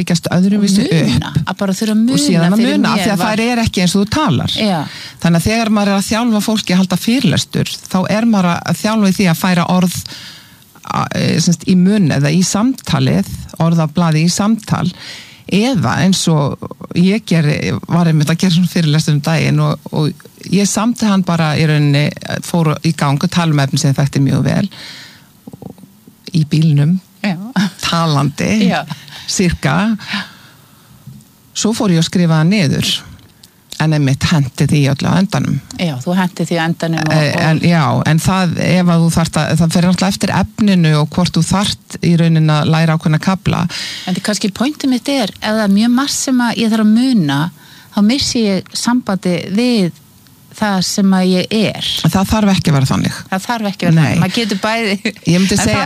byggjast öðruvísi upp að bara þurfa að muna og síðan að muna af því að þær ekki eins og þú talar þannig að þegar maður að þjálfa fólki að halda fyrirlestur þá maður að þjálfa í því að færa orð í mun eða í samtalið orðablaði í samtal eða eins og ég var einmitt að gera svona fyrirlestur daginn og ég samti hann bara í rauninni fór í gang og tala efni sem þekkti mjög vel í bílnum talandi cirka svo fór ég að skrifa það niður en einmitt hendi því öllu á endanum þú hendi því á endanum en það ef að þú þarft að það fer náttúrulega eftir efninu og hvort þú þarft í raunin að læra ákveðna kafla en það kannski pointið mitt ef það mjög margt sem að ég þarf að muna þá missi ég sambandi við það sem að ég það þarf ekki að vera þannig maður getur bæði ég myndi segja,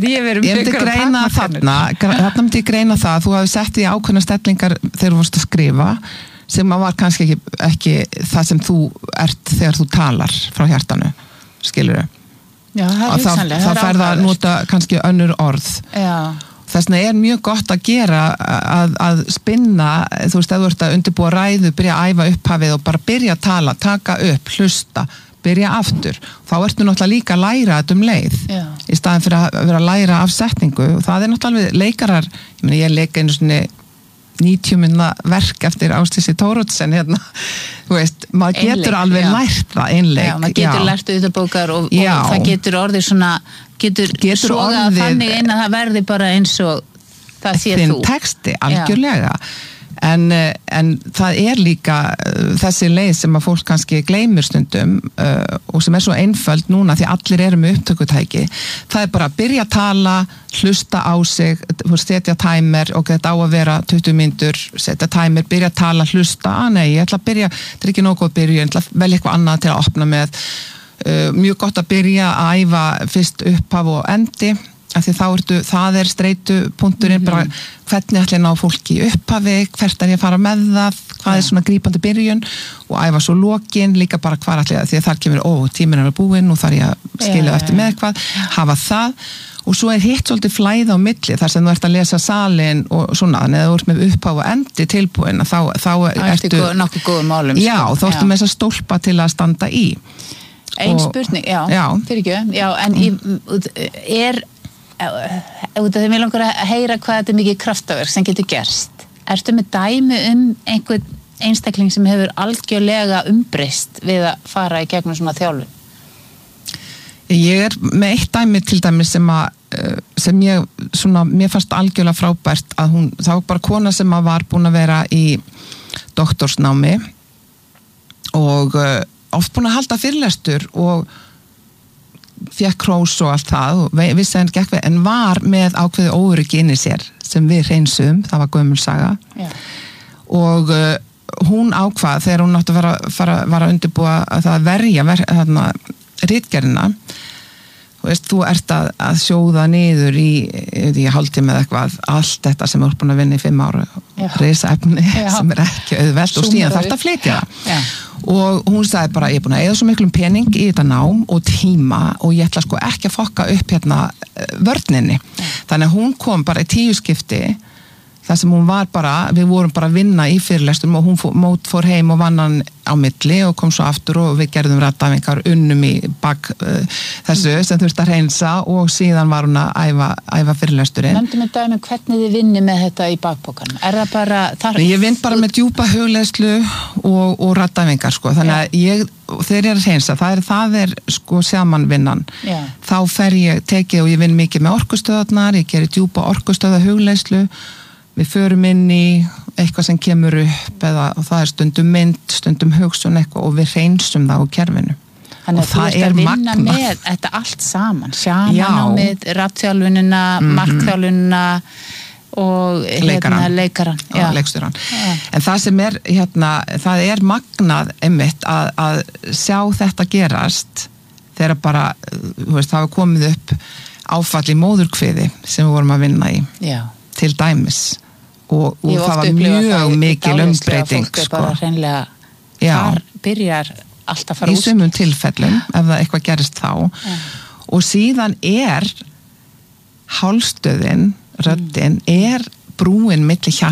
þarna myndi ég greina það að þú hafi sett í ákveðna stellingar þegar þú varst að skrifa sem var kannski ekki það sem þú ert þegar þú talar frá hjartanu, skilurðu þá ferð að nota kannski önnur orð þess vegna mjög gott að gera að spinna, þú veist, ef þú ert að undirbúa ræðu, byrja að æfa upphafið og bara byrja að tala, taka upp, hlusta byrja aftur, þá ertu náttúrulega líka að læra þetta leið, í staðin fyrir að vera að læra af setningu og það náttúrulega leikarar, ég leika einu svona 90 minna verk eftir Ásdísi Thoroddsen þú veist, maður getur alveg lært það einleik. Maður getur lært utanbókar og það getur orðið svona getur sogað þannig inn að það verði bara eins og það sé þú. Þinn texti, algjörlega. En það líka þessi leið sem að fólk kannski gleymir stundum og sem svo einföld núna því allir eru með upptökutæki það bara að byrja að tala hlusta á sig, setja timer og þetta á að vera 20 mínútur setja timer, byrja að tala, hlusta nei, ég ætla að byrja, þetta ekki nógu að byrja ég ætla að velja eitthvað annað til að opna með mjög gott að byrja að æfa fyrst upphaf og endi af því það streitu punkturinn bara hvernig ætla ég ná fólki í upphafi hvert ég að fara með það hvað svona grípandi byrjun og æfa svo lokin líka bara hvar ætla ég því að þar kemur tíminn búinn og þar ég að skilja eftir með eitthvað hafa það og svo hitt svolítið flæða á milli þar sem þú ert að lesa salin og svona en eða þú ert með upphaf og endi tilbúin þá ertu nokkuð góðum málum þá ertu með þessa stólpa til að standa í Ein spurning, en þegar mér langar að heyra hvað þetta mikið kraftaverk sem getur gerst ertu með dæmi einhvern einstakling sem hefur algjörlega umbreyst við að fara í gegnum svona þjálfun? Ég með eitt dæmi til dæmi sem mér fannst algjörlega frábært að það var bara kona sem var búin að vera í doktorsnámi og oft búin að halda fyrirlestur og fekk krós og allt það og vissi henni gekk við en var með ákveði óöryggi inni sér sem við hreinsum, það var gömul saga og hún ákvað þegar hún átti að var að undirbúa að það verja ritgerðina þú ert að sjóða niður í hálftíma eða eitthvað allt þetta sem er búin að vinna í 5 ára risa efni sem ekki auðvelt og síðan þarf að flytja það og hún sagði bara ég er búin að eyða svo miklum pening í þetta nám og tíma og ég ætla sko ekki að fokka upp vörninni þannig að hún kom bara í 10 skipti þar sem hún var bara, við vorum bara að vinna í fyrirlestum og hún fór heim og vann hann á milli og kom svo aftur og við gerðum rættafingar unnum í bak þessu sem þurfti að hreinsa og síðan var hún að æfa fyrirlesturinn. Nefndu með dæmi hvernig þið vinni með þetta í bakpokan? Það bara þar? Ég vinn bara með djúpa hugleiðslu og rættafingar sko, þannig að þegar ég er að hreinsa, það er sko samanvinnan. Þá tekið og ég vinn mikið með orkustöðarnar, ég gerir djúpa orkustöða hugleiðslu. Við förum inn í eitthvað sem kemur upp og það stundum mynd, stundum hugsun eitthvað og við hreinsum það á kerfinu. Þannig að þú ert að vinna með þetta allt saman, sjamannámið, rattþjálfunina, markþjálfunina og leikaran. Leikstjóran. En það sem það magnað einmitt að sjá þetta gerast þegar bara, það var komið upp áfall í móðurkviði sem við vorum að vinna í. Til dæmis og það var mjög mikil umbreyting bara hreinlega þar byrjar allt að fara í sumum tilfellum ef það eitthvað gerist þá og síðan hálstöðin röddin brúin milli